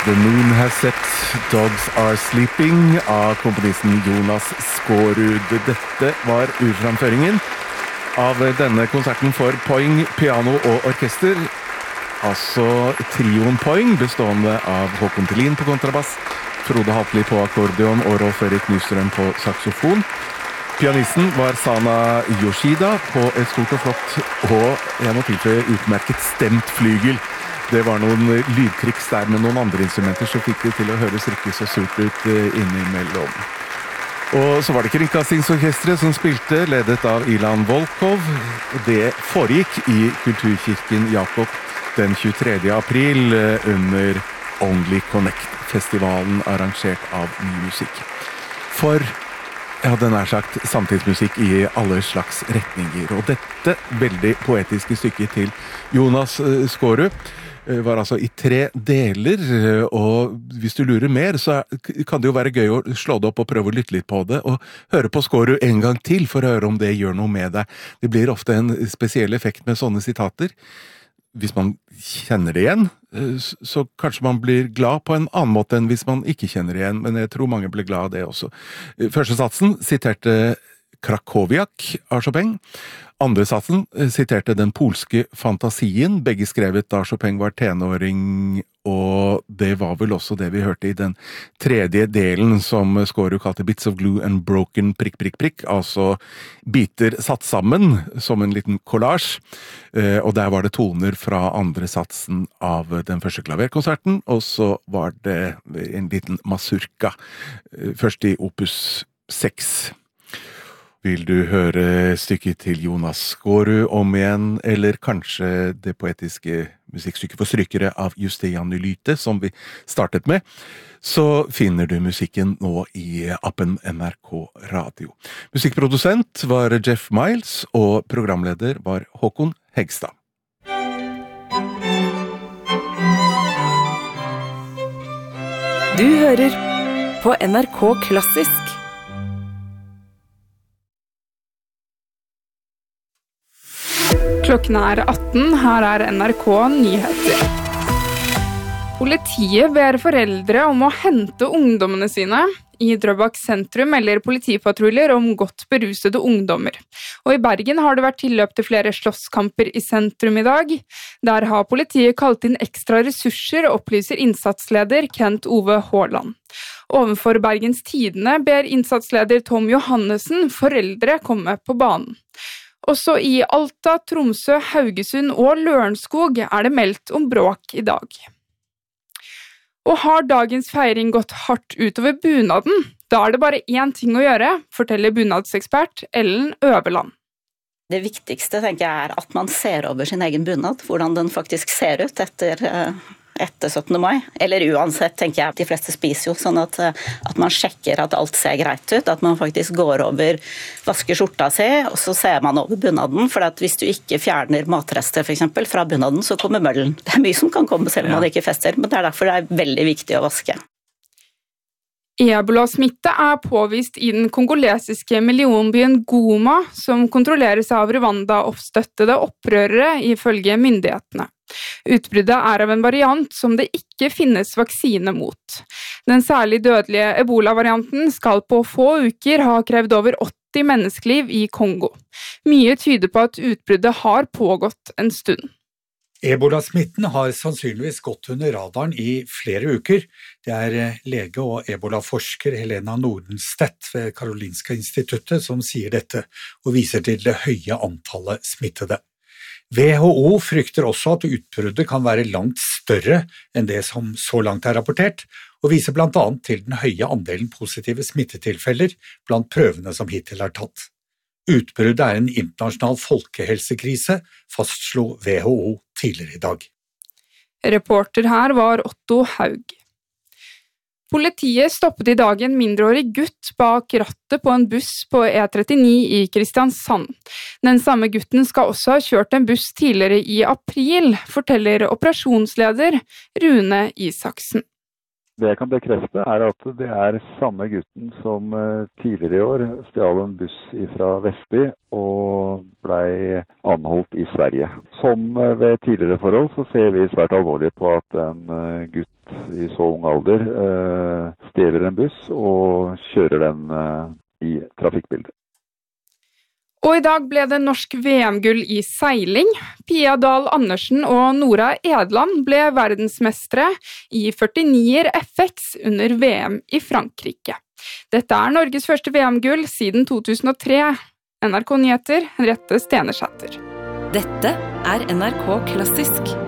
The Moon Has Set, Dogs Are Sleeping av komponisten Jonas Skårud. Dette var urframføringen av denne konserten for Poing, piano og orkester. Altså trioen Poing, bestående av Håkon Thelin på kontrabass, Frode Hatli på akkordeon og Rolf Erik Nystrøm på saxofon. Pianisten var Sana Yoshida på et stort og flott, og jeg må tilføye utmerket stemt flygel. Det var noen lydtriks der med noen andre instrumenter, så fikk det til å høres ikke så surt ut innimellom. Og så var det Kringkastingsorkestret som spilte, ledet av Ilan Volkov. Det foregikk i Kulturkirken Jakob den 23. april under Only Connect-festivalen arrangert av Ny Musikk. For ja, den er sagt samtidsmusikk i alle slags retninger. Og dette veldig poetiske stykket til Jonas Skårud var altså i 3 deler, og hvis du lurer mer, så kan det jo være gøy å slå det opp og prøve å lytte litt på det, og høre på Skårud en gang til for å høre om det gjør noe med deg. Det blir ofte en spesiell effekt med sånne sitater. Hvis man kjenner det igjen, så kanskje man blir glad på en annen måte enn hvis man ikke kjenner det igjen, men jeg tror mange blir glad av det også. Første satsen siterte Krakowiak av Chopin. Andre satsen siterte den polske fantasien, begge skrevet da Chopin var tenåring, og det var vel også det vi hørte i den 3. delen som Skårud kalte Bits of Glue and Broken ... altså biter satt sammen som en liten collage, og der var det toner fra andre satsen av den første klaverkonserten, og så var det en liten mazurka, først i opus 6. Vil du høre stykket til Jonas Skårud om igjen, eller kanskje det poetiske musikkstykket for strykere av Justian Lyte, som vi startet med, så finner du musikken nå i appen NRK Radio. Musikkprodusent var Jeff Miles, og programleder var Håkon Hegstad. Du hører på NRK Klassisk. Klokken er 18, her er NRK Nyheter. Politiet ber foreldre om å hente ungdommene sine. I Drøbak sentrum melder politipatruljer om godt berusede ungdommer. Og i Bergen har det vært tilløp til flere slåsskamper i sentrum i dag. Der har politiet kalt inn ekstra ressurser, opplyser innsatsleder Kent Ove Haaland. Ovenfor Bergens Tidende ber innsatsleder Tom Johannessen foreldre komme på banen. Også i Alta, Tromsø, Haugesund og Lørenskog er det meldt om bråk i dag. Og har dagens feiring gått hardt utover bunaden? Da er det bare én ting å gjøre, forteller bunadsekspert Ellen Øverland. Det viktigste tenker jeg er at man ser over sin egen bunad, hvordan den faktisk ser ut etter 17. mai. Eller uansett, tenker jeg, de fleste spiser jo sånn at man sjekker at alt ser greit ut, at man faktisk går over, vasker skjorta si, og så ser man over bunaden, for at hvis du ikke fjerner matrester for eksempel fra bunaden, så kommer møllen. Det er mye som kan komme selv om man ikke fester, men det er derfor det er veldig viktig å vaske. Ebola-smitte er påvist i den kongolesiske millionbyen Goma, som kontrolleres av Rwanda-oppstøttede opprørere ifølge myndighetene. Utbruddet er av en variant som det ikke finnes vaksine mot. Den særlig dødelige Ebola-varianten skal på få uker ha krevd over 80 menneskeliv i Kongo. Mye tyder på at utbruddet har pågått en stund. Ebola-smitten har sannsynligvis gått under radaren i flere uker. Det er lege og ebola-forsker Helena Nordenstedt ved Karolinska instituttet som sier dette, og viser til det høye antallet smittede. WHO frykter også at utbruddet kan være langt større enn det som så langt er rapportert, og viser blant annet til den høye andelen positive smittetilfeller blant prøvene som hittil er tatt. Utbruddet er en internasjonal folkehelsekrise, fastslo WHO tidligere i dag. Reporter her var Otto Haug. Politiet stoppet i dag en mindreårig gutt bak rattet på en buss på E39 i Kristiansand. Den samme gutten skal også ha kjørt en buss tidligere i april, forteller operasjonsleder Rune Isaksen. Det jeg kan bekrefte at det samme gutten som tidligere i år stjal en buss fra Vestby og ble anholdt i Sverige. Som ved tidligere forhold så ser vi svært alvorlig på at en gutt i så ung alder stjeler en buss og kjører den i trafikkbildet. Og i dag ble det norsk VM-gull i seiling. Pia Dahl Andersen og Nora Edland ble verdensmestere i 49er FX under VM i Frankrike. Dette Norges første VM-gull siden 2003. NRK Nyheter, Henriette Stenersæter. Dette NRK Klassisk.